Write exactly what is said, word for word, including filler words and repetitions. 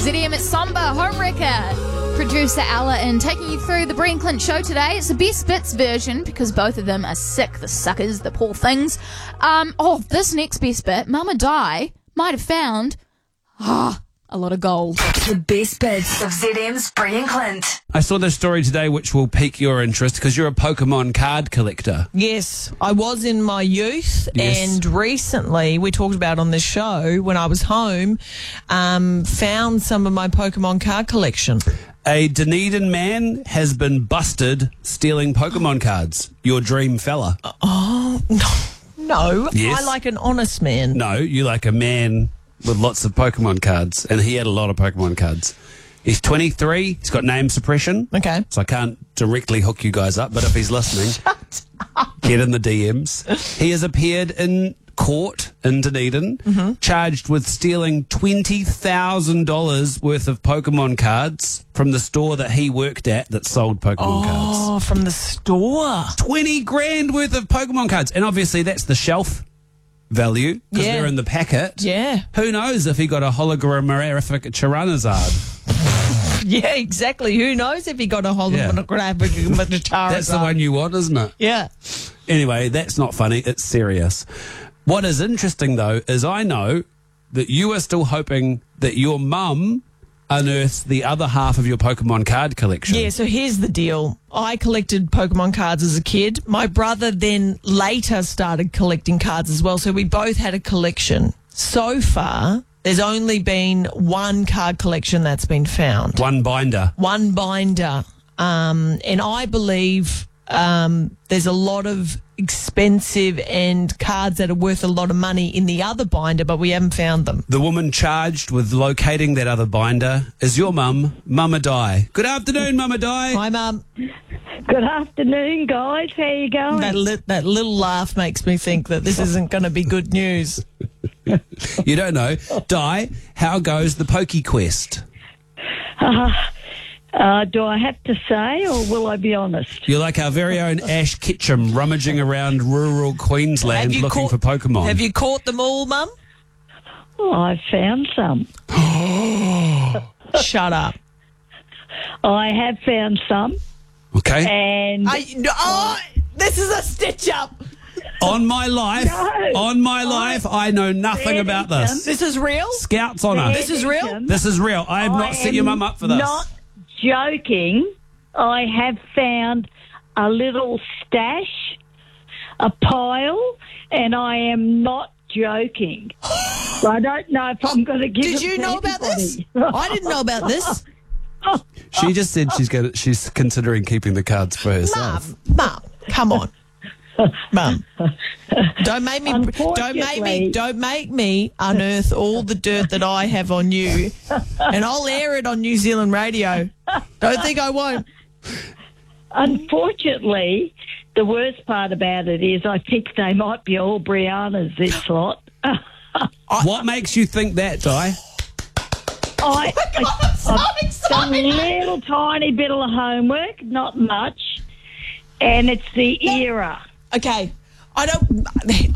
Z D M, it's Somber, Homewrecker. Producer Ella and taking you through the Bree and Clint show today. It's a best bits version because both of them are sick, the suckers, the poor things. Um, oh, this next best bit, Mama Di might have found ah, a lot of gold. The best bits of Z M's Bree and Clint. I saw this story today which will pique your interest because you're a Pokemon card collector. Yes, I was in my youth, Yes. and recently we talked about on this show when I was home, um, found some of my Pokemon card collection. A Dunedin man has been busted stealing Pokemon cards. Your dream fella. Oh, no, no, Yes. I like an honest man. No, you like a man with lots of Pokemon cards, and he had a lot of Pokemon cards. He's twenty-three. He's got name suppression. Okay. So I can't directly hook you guys up, but if he's listening, get in the D Ms. He has appeared in court in Dunedin, Mm-hmm. charged with stealing twenty thousand dollars worth of Pokemon cards from the store that he worked at that sold Pokemon cards. Oh, from the store. twenty grand worth of Pokemon cards. And obviously that's the shelf value because Yeah. they're in the packet. Yeah. Who knows if he got a holographic Charizard? Yeah, exactly. Who knows if he got a holographic yeah. That's the one you want, isn't it? Yeah. Anyway, that's not funny. It's serious. What is interesting, though, is I know that you are still hoping that your mum unearths the other half of your Pokemon card collection. Yeah, so here's the deal. I collected Pokemon cards as a kid. My brother then later started collecting cards as well, so we both had a collection. So far, there's only been one card collection that's been found. One binder. One binder. Um, and I believe um, there's a lot of expensive and cards that are worth a lot of money in the other binder, but we haven't found them. The woman charged with locating that other binder is your mum, Mama Di. Good afternoon, Mama Di. Hi, Mum. Good afternoon, guys. How you going? That, li- that little laugh makes me think that this isn't going to be good news. You don't know. Di, how goes the PokeQuest? Uh, uh, do I have to say, or will I be honest? You're like our very own Ash Ketchum rummaging around rural Queensland you looking caught- for Pokemon. Have you caught them all, Mum? Oh, I found some. Shut up. I have found some, Okay. and I, oh, this is a stitch up. On my life, No. on my life, I know nothing Fair about dinkum. this. This is real? Scouts honour. This is real? This is real. I have I not set your am mum up for this. Not joking. I have found a little stash, a pile, and I am not joking. I don't know if I'm going to give Did it you to know about this? anybody. I didn't know about this. She just said she's going she's considering keeping the cards for herself. Mum, Mum, come on. Mum, don't make me, don't make me, Unfortunately- don't make me unearth all the dirt that I have on you, and I'll air it on New Zealand radio. Don't think I won't. Unfortunately, the worst part about it is I think they might be all Brianna's, this lot. What makes you think that, Di? I, I, so I've done a little tiny bit of homework, not much, and it's the era. Okay, I don't.